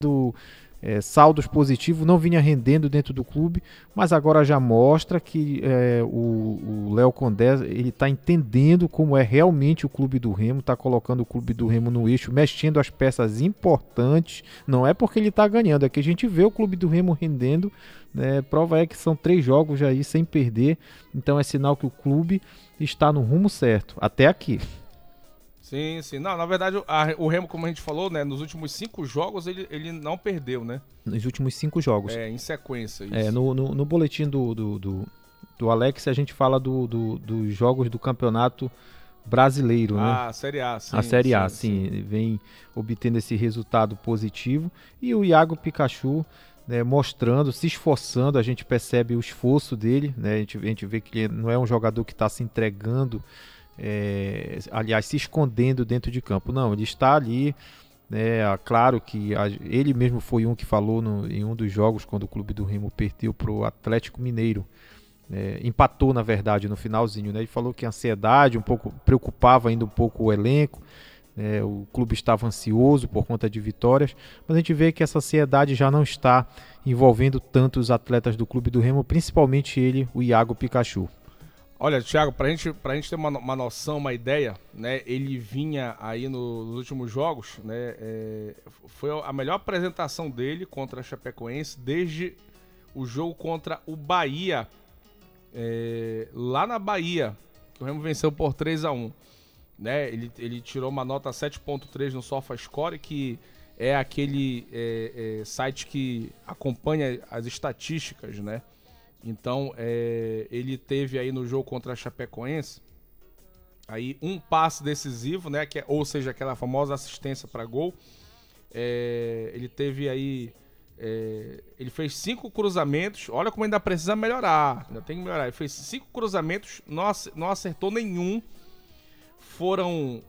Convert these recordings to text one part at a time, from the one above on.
saldos positivos, não vinha rendendo dentro do clube, mas agora já mostra que o Léo Condé ele está entendendo como é realmente o clube do Remo, está colocando o clube do Remo no eixo, mexendo as peças importantes, não é porque ele está ganhando, é que a gente vê o clube do Remo rendendo, né? Prova é que são 3 jogos aí sem perder, então é sinal que o clube está no rumo certo, até aqui. Sim, sim. Não, na verdade, o Remo, como a gente falou, né, nos últimos 5 jogos ele não perdeu, né? Nos últimos 5 jogos. Em sequência, isso. No boletim do Alex, a gente fala dos jogos do campeonato brasileiro, né? A Série A, sim. A Série A, sim. Vem obtendo esse resultado positivo. E o Iago Pikachu, né, mostrando, se esforçando, a gente percebe o esforço dele, né? A gente vê que ele não é um jogador que está se entregando, aliás, se escondendo dentro de campo. Não, ele está ali. Claro que ele mesmo foi um que falou em um dos jogos, quando o clube do Remo perdeu para o Atlético Mineiro, empatou na verdade no finalzinho, né? Ele falou que a ansiedade um pouco preocupava ainda um pouco o elenco, o clube estava ansioso por conta de vitórias, mas a gente vê que essa ansiedade já não está envolvendo tanto os atletas do clube do Remo, principalmente ele, o Iago Pikachu. Olha, Thiago, pra gente ter uma noção, uma ideia, né? Ele vinha aí nos últimos jogos, né? Foi a melhor apresentação dele contra a Chapecoense desde o jogo contra o Bahia, lá na Bahia, que o Remo venceu por 3-1. Né? Ele tirou uma nota 7.3 no SofaScore, que é aquele site que acompanha as estatísticas, né? Então, ele teve aí no jogo contra a Chapecoense aí um passe decisivo, né? Ou seja, aquela famosa assistência para gol. Ele teve aí... ele fez 5 cruzamentos. Olha como ainda precisa melhorar. Ainda tem que melhorar. Ele fez 5 cruzamentos, não acertou nenhum. Foram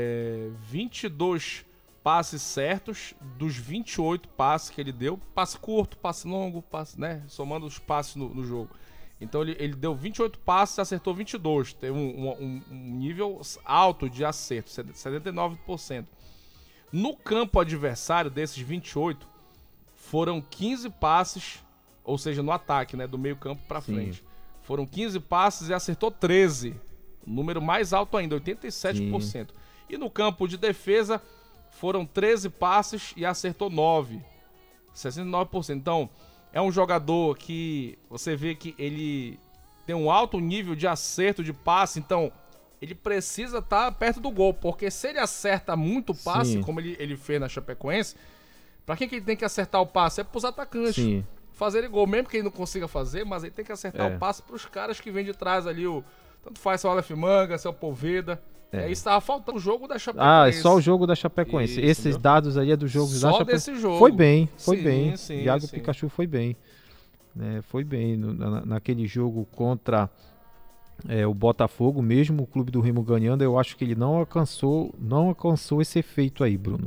22 passes certos dos 28 passes que ele deu. Passe curto, passe longo, passe, né? Somando os passes no jogo. Então ele deu 28 passes e acertou 22. Tem um nível alto de acerto, 79%. No campo adversário, desses 28, foram 15 passes, ou seja, no ataque, né? Do meio campo para frente. Foram 15 passes e acertou 13. Número mais alto ainda, 87%. Sim. E no campo de defesa, foram 13 passes e acertou 9. 69%. Então, é um jogador que você vê que ele tem um alto nível de acerto de passe. Então, ele precisa estar perto do gol. Porque se ele acerta muito passe, sim, como ele fez na Chapecoense, pra quem que ele tem que acertar o passe? É pros atacantes. Sim. Fazerem gol. Mesmo que ele não consiga fazer, mas ele tem que acertar o passe pros caras que vêm de trás ali, tanto faz se é o Aleph Manga, se é o Poveda. Isso estava faltando o jogo da Chapecoense. Só o jogo da Chapecoense. Esses entendeu? Dados aí é do jogo da Chapecoense. Só desse jogo. Foi bem. Sim, Iago Pikachu foi bem. Foi bem. Naquele jogo contra o Botafogo, mesmo o clube do Remo ganhando, eu acho que ele não alcançou esse efeito aí, Bruno.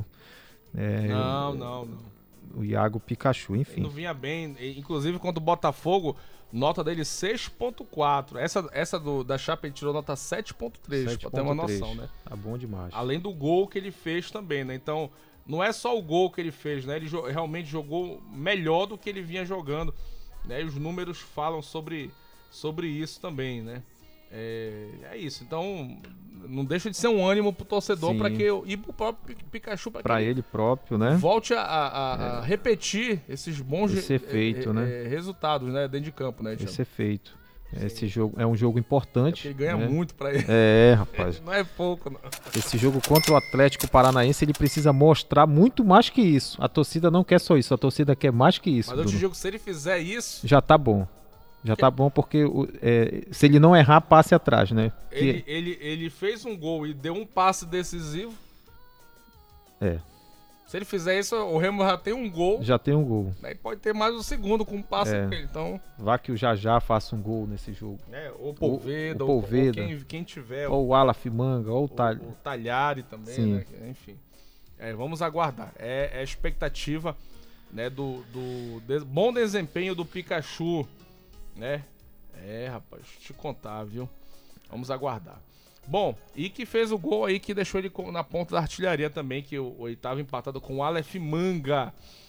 Não. O Iago Pikachu, enfim. Ele não vinha bem. Inclusive, contra o Botafogo, nota dele 6.4. Essa da Chape ele tirou nota 7.3, pra ter uma noção, né? Tá bom demais. Além do gol que ele fez também, né? Então, não é só o gol que ele fez, né? Ele realmente jogou melhor do que ele vinha jogando, né? E os números falam sobre isso também, né? É isso. Então, não deixa de ser um ânimo pro torcedor para que e pro próprio Pikachu para ele próprio, né? Volte a repetir esses bons efeito, né? resultados, né, dentro de campo, né, Esse efeito. Esse jogo é um jogo importante. Ele ganha muito para ele. Rapaz. Não é pouco, não. Esse jogo contra o Atlético Paranaense, ele precisa mostrar muito mais que isso. A torcida não quer só isso, a torcida quer mais que isso. Mas eu te digo que se ele fizer isso, já tá bom. Tá bom, porque se ele não errar, passe atrás, né? Ele fez um gol e deu um passe decisivo. Se ele fizer isso, o Remo já tem um gol. Já tem um gol. Aí pode ter mais um segundo com um passe dele. Então... Vá que o Jajá faça um gol nesse jogo. Ou Poveda, ou quem tiver. Ou o Aleph Manga, ou o Talhari também, sim, né? Enfim. Vamos aguardar. É a expectativa, né, do bom desempenho do Pikachu, né? Rapaz, deixa eu te contar, viu? Vamos aguardar. Bom, e que fez o gol aí que deixou ele na ponta da artilharia também, que ele estava empatado com o Aleph Manga.